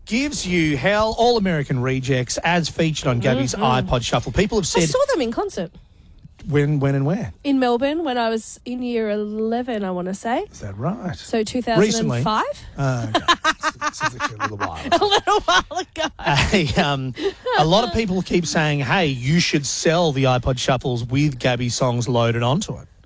gives you hell, All American Rejects, as featured on Gabby's iPod Shuffle. People have I said saw them in concert when and where. in Melbourne when I was in year 11, I want to say. Is that right? So 2005. It's actually a little while. A little while ago. A lot of people keep saying, hey, you should sell the iPod Shuffles with Gabby songs loaded onto it.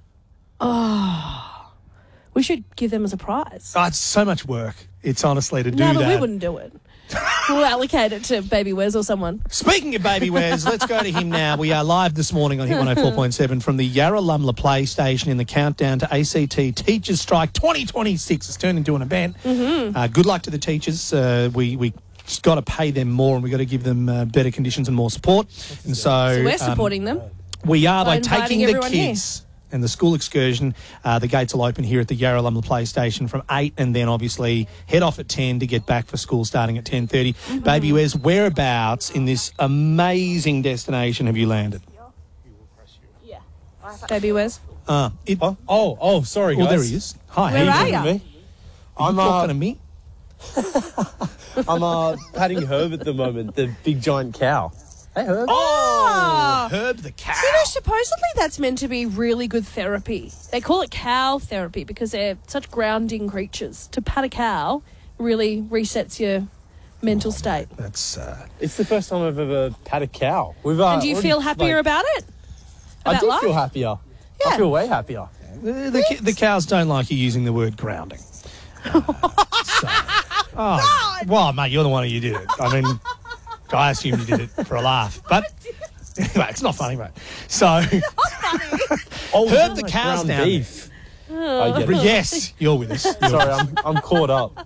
We should give them as a prize. Oh, it's so much work. It's honestly to do No, that. but we wouldn't do it. We'll allocate it to Baby Wes or someone. Speaking of Baby Wes, let's go to him now. We are live this morning on Hit 104.7 from the Yarralumla Play Station in the countdown to ACT Teachers Strike 2026. It's turned into an event. Good luck to the teachers. We just got to pay them more and we've got to give them better conditions and more support. And so We're supporting them. we are by inviting taking the everyone kids and the school excursion. The gates will open here at the Yarralumla Play Station from 8 and then obviously head off at 10 to get back for school starting at 10:30. Baby Wes, whereabouts in this amazing destination have you landed? Baby Wes. Sorry, guys. Well, there he is. Hi, Where how are you ya? doing? Me? Are you talking to me? I'm patting Herb at the moment, the big giant cow. Hey, Herb. Oh, Herb the cow. You know, supposedly that's meant to be really good therapy. They call it cow therapy because they're such grounding creatures. To pat a cow really resets your mental state. That's It's the first time I've ever pat a cow. And do you feel happier about it? I About do life? feel happier. Yeah. I feel way happier. the cows don't like you using the word grounding. Well, mate, you're the one who did it. I mean, I assumed you did it for a laugh, but anyway, it's not funny, mate. So, Herb the cow's ground down. beef. I get it. Yes, you're with us. Sorry, I'm caught up.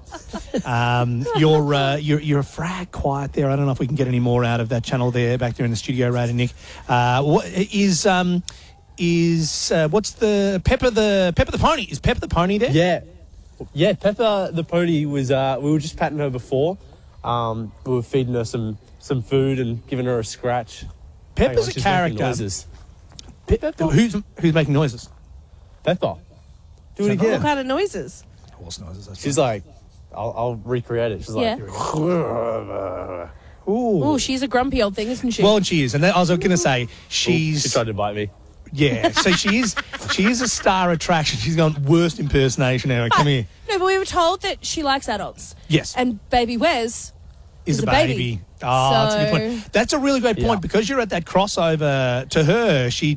You're a frag quiet there. I don't know if we can get any more out of that channel there back there in the studio, Ray and Nick. What is what's the Pepper the pony? Is Pepper the pony there? Yeah. Pepper the pony was. We were just patting her before. We were feeding her some food and giving her a scratch. Pepper's Hang on, a she's making character. noises. Who's making noises? Pepper, do it What again. kind of noises? Horse noises. That's She's like, I'll recreate it. She's like, Oh, she's a grumpy old thing, isn't she? Well, she is, and I was going to say she tried to bite me. Yeah, so she is a star attraction. She's gone worst impersonation ever. Come here. No, but we were told that she likes adults. Yes. And Baby Wes Is a baby. baby. Oh, that's a good point. That's a really great point Yeah. because you're at that crossover to her. She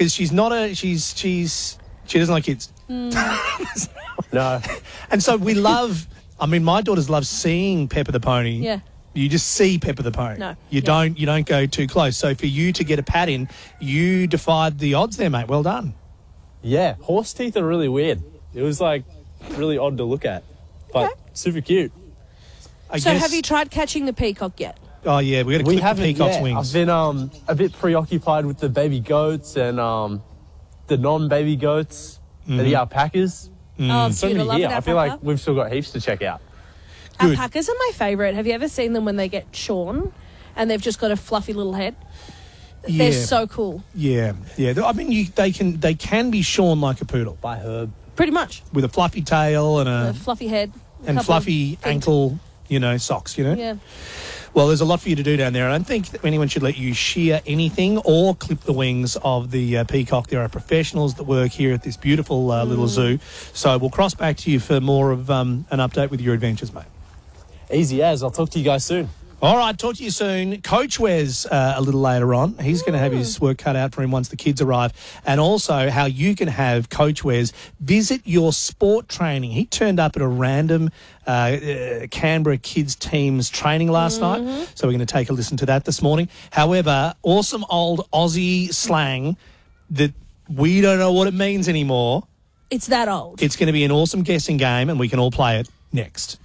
doesn't like kids. No. And so we love, I mean, my daughters love seeing Pepper the pony. Yeah. You just see Pepper the pony. No. You don't go too close. So for you to get a pat in, you defied the odds there, mate. Well done. Yeah, horse teeth are really weird. It was like really odd to look at, but super cute. I So guess, have you tried catching the peacock yet? Oh yeah, we got to clip the haven't peacock's yet. wings. I've been a bit preoccupied with the baby goats and the non-baby goats and the alpacas. Oh, So cute. I many love here. an I feel like alpaca. we've still got heaps to check out. Good. Alpacas are my favourite. Have you ever seen them when they get shorn and they've just got a fluffy little head? Yeah. They're so cool. Yeah. I mean, they can be shorn like a poodle By Herb. Pretty much. with a fluffy tail and A a fluffy head. and couple fluffy of feet. ankle, socks. Yeah. Well, there's a lot for you to do down there. I don't think that anyone should let you shear anything or clip the wings of the peacock. There are professionals that work here at this beautiful little zoo. So we'll cross back to you for more of an update with your adventures, mate. Easy as. I'll talk to you guys soon. All right, talk to you soon. Coach Wes a little later on. He's going to have his work cut out for him once the kids arrive. And also how you can have Coach Wes visit your sport training. He turned up at a random Canberra kids teams training last night. So we're going to take a listen to that this morning. However, awesome old Aussie slang that we don't know what it means anymore. It's that old. It's going to be an awesome guessing game and we can all play it next.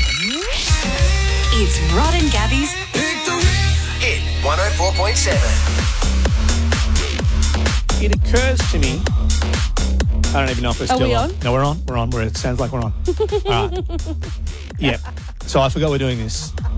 It's Rod and Gabby's Hit 104.7. It occurs to me. I don't even know if we're still we on? No, we're on. We're on. It sounds like we're on. All right. Yeah. So I forgot we're doing this.